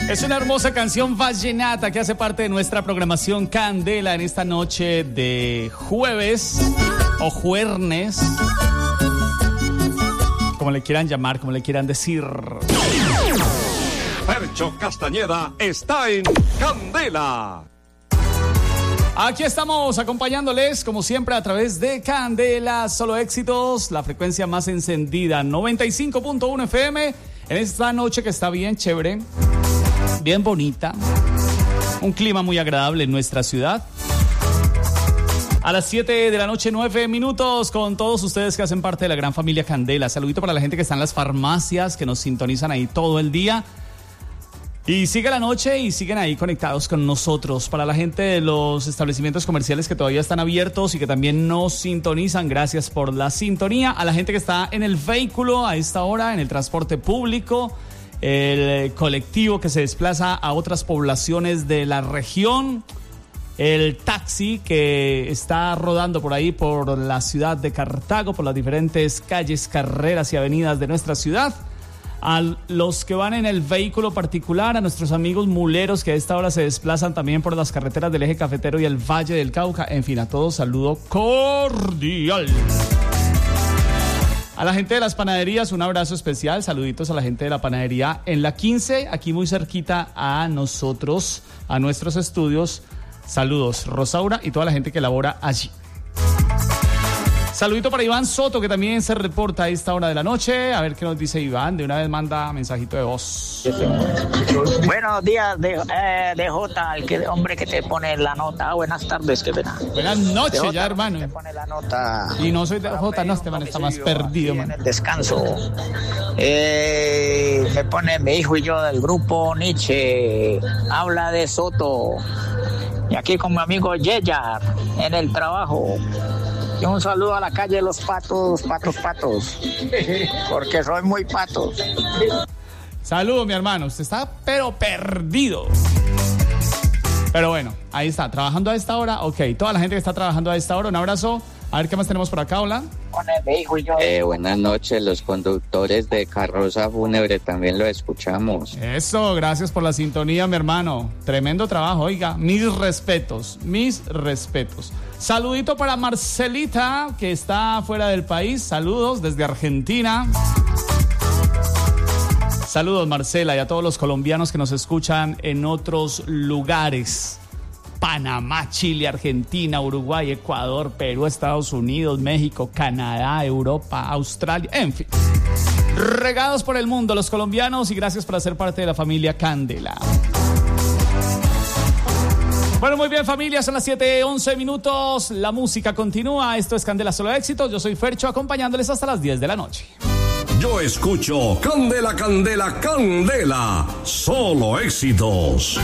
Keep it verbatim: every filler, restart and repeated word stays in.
Es una hermosa canción vallenata que hace parte de nuestra programación Candela en esta noche de jueves o juernes, como le quieran llamar, como le quieran decir. Fercho Castañeda está en Candela. Aquí estamos acompañándoles, como siempre, a través de Candela, solo éxitos, la frecuencia más encendida, noventa y cinco punto uno F M, en esta noche que está bien chévere, bien bonita, un clima muy agradable en nuestra ciudad. A las siete de la noche, nueve minutos, con todos ustedes que hacen parte de la gran familia Candela. Saludito para la gente que está en las farmacias, que nos sintonizan ahí todo el día. Y sigue la noche y siguen ahí conectados con nosotros. Para la gente de los establecimientos comerciales que todavía están abiertos y que también nos sintonizan, gracias por la sintonía. A la gente que está en el vehículo a esta hora, en el transporte público, el colectivo que se desplaza a otras poblaciones de la región, el taxi que está rodando por ahí, por la ciudad de Cartago, por las diferentes calles, carreras y avenidas de nuestra ciudad. A los que van en el vehículo particular, a nuestros amigos muleros que a esta hora se desplazan también por las carreteras del eje cafetero y el Valle del Cauca. En fin, a todos saludo cordial. A la gente de las panaderías, un abrazo especial. Saluditos a la gente de la panadería en la quince, aquí muy cerquita a nosotros, a nuestros estudios. Saludos, Rosaura y toda la gente que labora allí. Saludito para Iván Soto, que también se reporta a esta hora de la noche. A ver qué nos dice Iván. De una vez manda mensajito de voz. Buenos días, de, eh, de J, el que, hombre que te pone la nota. Buenas tardes, qué pena. Buenas noches, de J, ya, hermano. Te pone la nota. Y no soy de J, no, este man está más perdido, man. En el descanso. Eh, me pone mi hijo y yo del grupo Nietzsche. Habla de Soto. Y aquí con mi amigo Yeyar, en el trabajo. Y un saludo a la calle de los patos, patos, patos, porque soy muy patos. Saludos, mi hermano, usted está pero perdido. Pero bueno, ahí está, trabajando a esta hora, ok, toda la gente que está trabajando a esta hora, un abrazo. A ver qué más tenemos por acá, hola. Eh, buenas noches, los conductores de carroza fúnebre también lo escuchamos. Eso, gracias por la sintonía, mi hermano. Tremendo trabajo, oiga, mis respetos, mis respetos. Saludito para Marcelita, que está fuera del país, saludos desde Argentina. Saludos, Marcela, y a todos los colombianos que nos escuchan en otros lugares. Panamá, Chile, Argentina, Uruguay, Ecuador, Perú, Estados Unidos, México, Canadá, Europa, Australia, en fin. Regados por el mundo los colombianos y gracias por hacer parte de la familia Candela. Bueno, muy bien, familia, son las siete once minutos, la música continúa, esto es Candela Solo Éxitos, yo soy Fercho acompañándoles hasta las diez de la noche. Yo escucho Candela, Candela, Candela, solo éxitos.